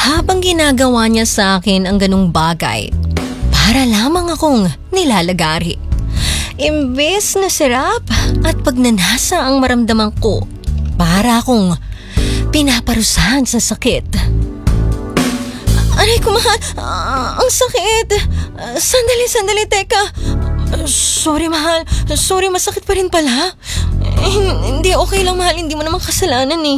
Habang ginagawa niya sa akin ang ganung bagay, para lamang akong nilalagari. Imbes na sarap at pagnanasa ang maramdaman ko, para akong pinaparusahan sa sakit. Aray ko, mahal, ang sakit. Sandali, teka. Sorry, mahal. Sorry, masakit pa rin pala. Hindi, okay lang, mahal. Hindi mo naman kasalanan eh.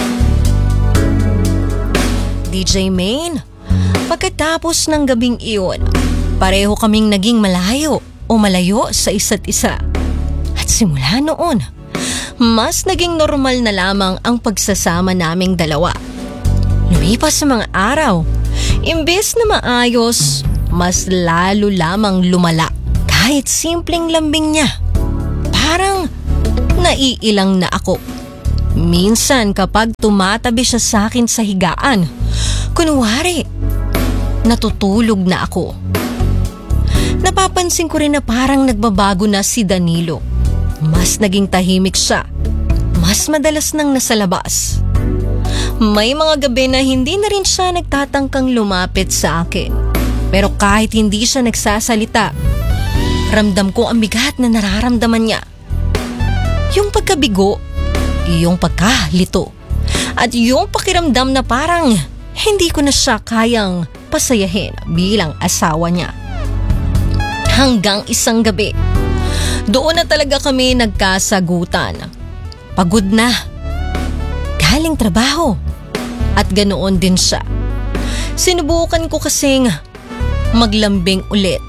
DJ Main, pagkatapos ng gabing iyon, pareho kaming naging malayo sa isa't isa. At simula noon, mas naging normal na lamang ang pagsasama naming dalawa. Lumipas sa mga araw, imbes na maayos, mas lalo lamang lumala. Kahit simpleng lambing niya, parang naiilang na ako. Minsan kapag tumatabi siya sa akin sa higaan, kunwari, natutulog na ako. Napapansin ko rin na parang nagbabago na si Danilo. Mas naging tahimik siya. Mas madalas nang nasa labas. May mga gabi na hindi na rin siya nagtatangkang lumapit sa akin. Pero kahit hindi siya nagsasalita, ramdam ko ang bigat na nararamdaman niya. Yung pagkabigo, yung pagkalito, at yung pakiramdam na parang hindi ko na siya kayang pasayahin bilang asawa niya. Hanggang isang gabi, doon na talaga kami nagkasagutan. Pagod na, galing trabaho, at ganoon din siya. Sinubukan ko kasing maglambing ulit.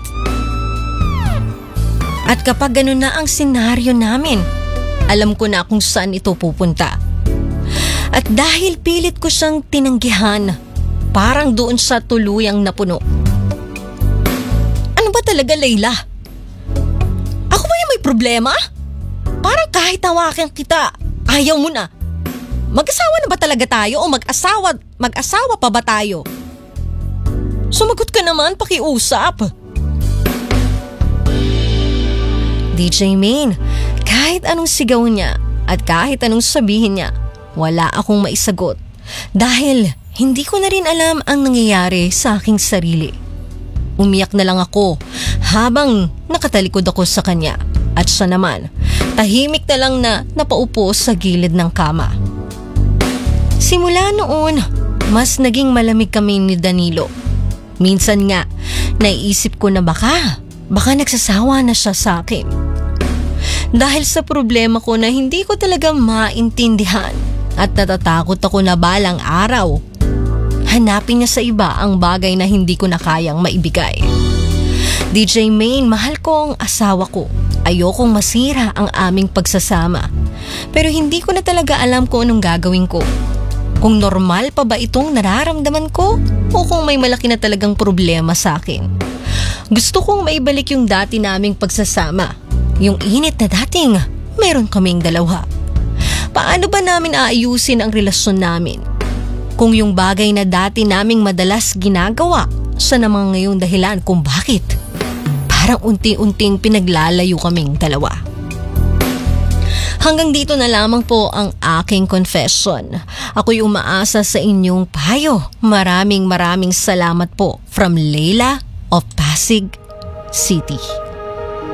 At kapag gano'n na ang senaryo namin, alam ko na kung saan ito pupunta. At dahil pilit ko siyang tinanggihan, parang doon siya tuluyang napuno. Ano ba talaga, Layla? Ako ba yung may problema? Parang kahit tawakin kita, ayaw mo na. Mag-asawa na ba talaga tayo o mag-asawa pa ba tayo? Sumagot ka naman, pakiusap. DJ Main, kahit anong sigaw niya at kahit anong sabihin niya, wala akong maisagot dahil hindi ko na rin alam ang nangyayari sa aking sarili. Umiyak na lang ako habang nakatalikod ako sa kanya at siya naman, tahimik na lang na napaupo sa gilid ng kama. Simula noon, mas naging malamig kami ni Danilo. Minsan nga, naisip ko na baka nagsasawa na siya sa akin. Dahil sa problema ko na hindi ko talaga maintindihan at natatakot ako na balang araw, hanapin niya sa iba ang bagay na hindi ko na kayang maibigay. DJ Main, mahal ko ang asawa ko. Ayokong masira ang aming pagsasama. Pero hindi ko na talaga alam kung anong gagawin ko. Kung normal pa ba itong nararamdaman ko o kung may malaki na talagang problema sa akin. Gusto kong maibalik yung dati naming pagsasama. Yung init na dating meron kaming dalawa. Paano ba namin aayusin ang relasyon namin? Kung yung bagay na dati naming madalas ginagawa, siya namang ngayong dahilan kung bakit parang unti-unting pinaglalayo kaming dalawa. Hanggang dito na lamang po ang aking confession. Ako'y umaasa sa inyong payo. Maraming salamat po from Layla of Pasig City.